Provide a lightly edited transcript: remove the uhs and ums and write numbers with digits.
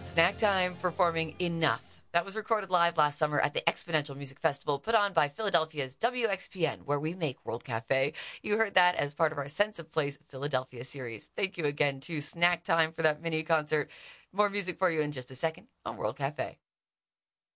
Snack Time performing Enough. That was recorded live last summer at the Exponential Music Festival put on by Philadelphia's WXPN, where we make World Cafe. You heard that as part of our Sense of Place Philadelphia series. Thank you again to Snack Time for that mini concert. More music for you in just a second on World Cafe.